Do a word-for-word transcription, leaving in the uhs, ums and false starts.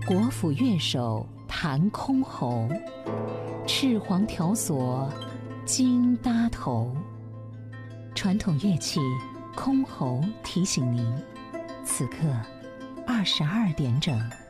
国府乐手弹箜篌，赤黄条索金搭头。传统乐器箜篌提醒您，此刻二十二点整。